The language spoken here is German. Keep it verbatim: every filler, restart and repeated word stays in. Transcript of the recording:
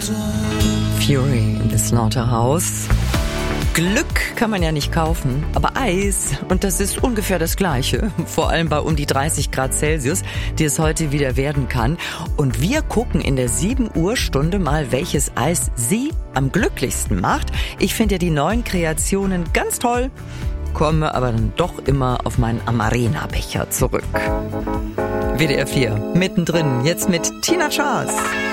Fury in the Slaughterhouse. Glück kann man ja nicht kaufen, aber Eis, und das ist ungefähr das Gleiche, vor allem bei um die dreißig Grad Celsius, die es heute wieder werden kann. Und wir gucken in der sieben Uhr Stunde mal, welches Eis Sie am glücklichsten macht. Ich finde ja die neuen Kreationen ganz toll, komme aber dann doch immer auf meinen Amarena-Becher zurück. W D R vier, mittendrin, jetzt mit Tina Charles.